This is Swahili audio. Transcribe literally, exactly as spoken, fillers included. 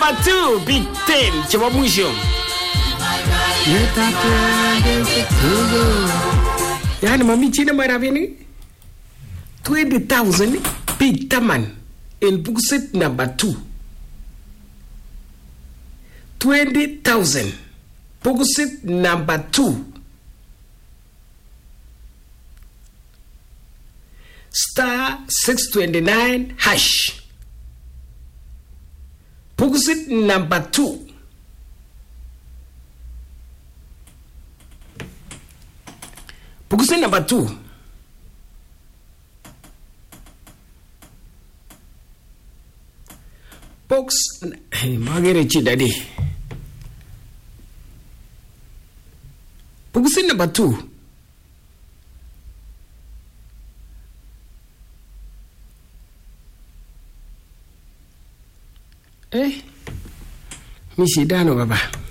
number two, Big Ten, chapa mwisho. Yani mami chine marabini twenty thousand Big Taman in Pukusit number two. twenty thousand Pukusit number two. Star six twenty-nine hash. Pukusit number two. Pukusit number two. Box. Hey, magere chidadi. Pukusit number two. Eh, mi shidano baba.